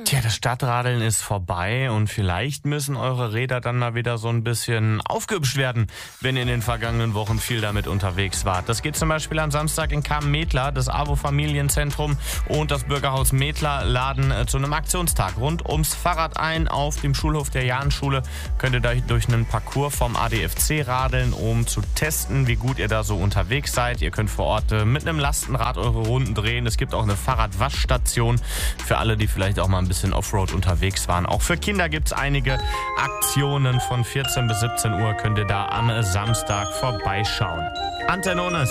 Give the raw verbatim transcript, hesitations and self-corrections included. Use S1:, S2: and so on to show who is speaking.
S1: Tja, das Stadtradeln ist vorbei und vielleicht müssen eure Räder dann mal wieder so ein bisschen aufgehübscht werden, wenn ihr in den vergangenen Wochen viel damit unterwegs wart. Das geht zum Beispiel am Samstag in Kamm-Metler. Das AWO Familienzentrum und das Bürgerhaus Metler laden äh, zu einem Aktionstag rund ums Fahrrad ein. Auf dem Schulhof der Jahnschule könnt ihr da durch einen Parcours vom A D F C radeln, um zu testen, wie gut ihr da so unterwegs seid. Ihr könnt vor Ort äh, mit einem Lastenrad eure Runden drehen. Es gibt auch eine Fahrradwaschstation für alle, die vielleicht auch mal ein bisschen Offroad unterwegs waren. Auch für Kinder gibt es einige Aktionen. Von vierzehn bis siebzehn Uhr könnt ihr da am Samstag vorbeischauen. Antenne Ohne